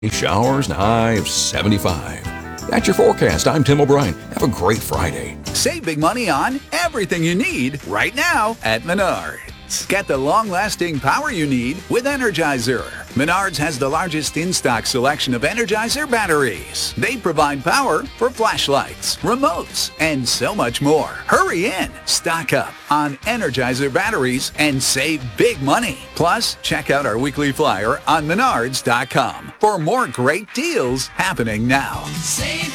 Showers and a high of 75. That's your forecast. I'm Tim O'Brien. Have a great Friday. Save big money on everything you need right now at Menards. Get the long-lasting power you need with Energizer. Menards has the largest in-stock selection of Energizer batteries. They provide power for flashlights, remotes, and so much more. Hurry in. Stock up on Energizer batteries and save big money. Plus, check out our weekly flyer on Menards.com for more great deals happening now.